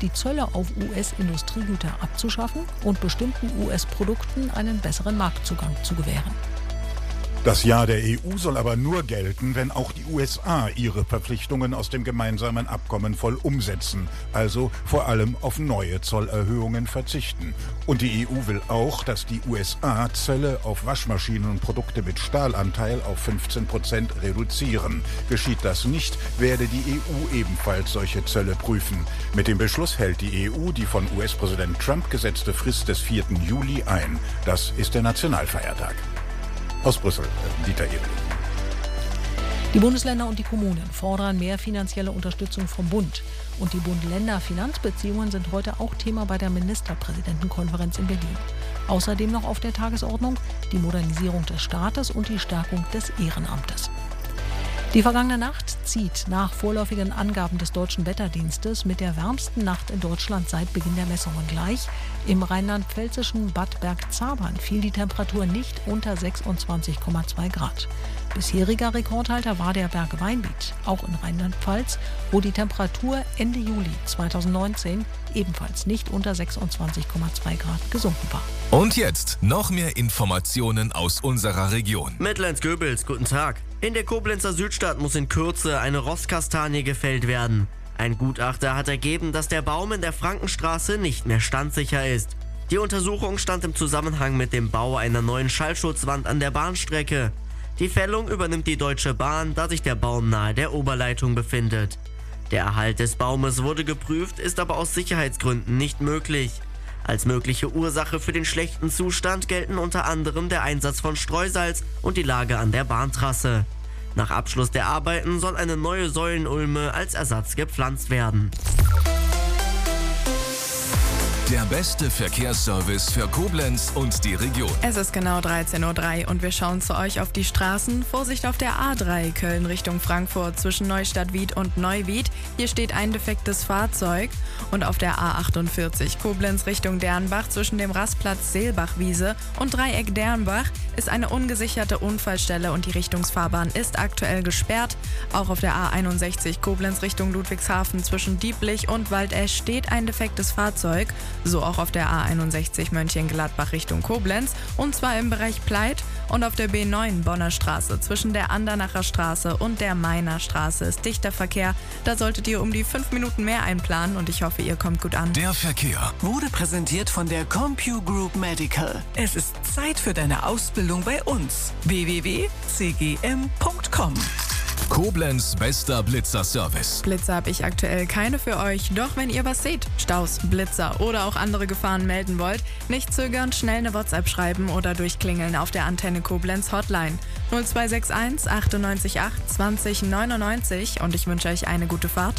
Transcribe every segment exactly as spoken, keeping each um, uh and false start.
die Zölle auf U S-Industriegüter abzuschaffen und bestimmten U S-Produkten einen besseren Marktzugang zu gewähren. Das Ja der E U soll aber nur gelten, wenn auch die U S A ihre Verpflichtungen aus dem gemeinsamen Abkommen voll umsetzen, also vor allem auf neue Zollerhöhungen verzichten. Und die E U will auch, dass die U S A Zölle auf Waschmaschinen und Produkte mit Stahlanteil auf fünfzehn Prozent reduzieren. Geschieht das nicht, werde die E U ebenfalls solche Zölle prüfen. Mit dem Beschluss hält die E U die von U S-Präsident Trump gesetzte Frist des vierten Juli ein. Das ist der Nationalfeiertag. Aus Brüssel, Dieter Ebeling. Die Bundesländer und die Kommunen fordern mehr finanzielle Unterstützung vom Bund. Und die Bund-Länder-Finanzbeziehungen sind heute auch Thema bei der Ministerpräsidentenkonferenz in Berlin. Außerdem noch auf der Tagesordnung die Modernisierung des Staates und die Stärkung des Ehrenamtes. Die vergangene Nacht zieht nach vorläufigen Angaben des Deutschen Wetterdienstes mit der wärmsten Nacht in Deutschland seit Beginn der Messungen gleich. Im rheinland-pfälzischen Bad Bergzabern fiel die Temperatur nicht unter sechsundzwanzig Komma zwei Grad. Bisheriger Rekordhalter war der Berg Weinbiet, auch in Rheinland-Pfalz, wo die Temperatur Ende Juli zweitausendneunzehn ebenfalls nicht unter sechsundzwanzig Komma zwei Grad gesunken war. Und jetzt noch mehr Informationen aus unserer Region. Mettlenz-Göbels, guten Tag. In der Koblenzer Südstadt muss in Kürze eine Rosskastanie gefällt werden. Ein Gutachter hat ergeben, dass der Baum in der Frankenstraße nicht mehr standsicher ist. Die Untersuchung stand im Zusammenhang mit dem Bau einer neuen Schallschutzwand an der Bahnstrecke. Die Fällung übernimmt die Deutsche Bahn, da sich der Baum nahe der Oberleitung befindet. Der Erhalt des Baumes wurde geprüft, ist aber aus Sicherheitsgründen nicht möglich. Als mögliche Ursache für den schlechten Zustand gelten unter anderem der Einsatz von Streusalz und die Lage an der Bahntrasse. Nach Abschluss der Arbeiten soll eine neue Säulenulme als Ersatz gepflanzt werden. Der beste Verkehrsservice für Koblenz und die Region. Es ist genau dreizehn Uhr drei und wir schauen zu euch auf die Straßen. Vorsicht auf der A drei Köln Richtung Frankfurt zwischen Neustadt-Wied und Neuwied. Hier steht ein defektes Fahrzeug. Und auf der A achtundvierzig Koblenz Richtung Dernbach zwischen dem Rastplatz Seelbachwiese und Dreieck Dernbach ist eine ungesicherte Unfallstelle und die Richtungsfahrbahn ist aktuell gesperrt. Auch auf der A einundsechzig Koblenz Richtung Ludwigshafen zwischen Dieblich und Waldesch steht ein defektes Fahrzeug. So auch auf der A einundsechzig Mönchengladbach Richtung Koblenz und zwar im Bereich Pleit. Und auf der B neun Bonner Straße zwischen der Andernacher Straße und der Mainer Straße ist dichter Verkehr. Da solltet ihr um die fünf Minuten mehr einplanen und ich hoffe, ihr kommt gut an. Der Verkehr wurde präsentiert von der CompuGroup Medical. Es ist Zeit für deine Ausbildung bei uns. w w w punkt c g m punkt com. Koblenz bester Blitzer-Service. Blitzer habe ich aktuell keine für euch, doch wenn ihr was seht, Staus, Blitzer oder auch andere Gefahren melden wollt, nicht zögern, schnell eine WhatsApp schreiben oder durchklingeln auf der Antenne Koblenz Hotline null zwei sechs eins achtundneunzig acht zwanzig neunundneunzig und ich wünsche euch eine gute Fahrt.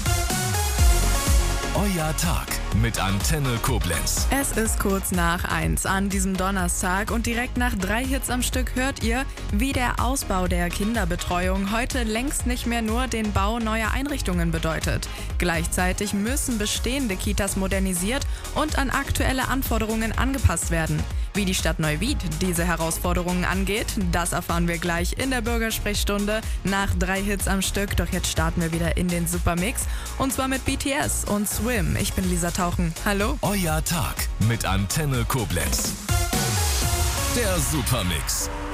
Euer Tag mit Antenne Koblenz. Es ist kurz nach eins an diesem Donnerstag und direkt nach drei Hits am Stück hört ihr, wie der Ausbau der Kinderbetreuung heute längst nicht mehr nur den Bau neuer Einrichtungen bedeutet. Gleichzeitig müssen bestehende Kitas modernisiert und an aktuelle Anforderungen angepasst werden. Wie die Stadt Neuwied diese Herausforderungen angeht, das erfahren wir gleich in der Bürgersprechstunde nach drei Hits am Stück. Doch jetzt starten wir wieder in den Supermix und zwar mit B T S und Swim. Ich bin Lisa Tauchen. Hallo. Euer Tag mit Antenne Koblenz. Der Supermix.